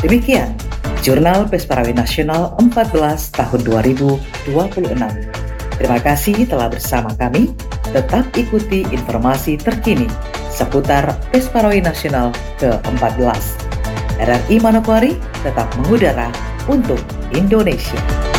Demikian Jurnal Pesparawi Nasional 14 tahun 2026. Terima kasih telah bersama kami. Tetap ikuti informasi terkini seputar Pesparawi Nasional ke-14. RRI Manokwari tetap mengudara untuk Indonesia.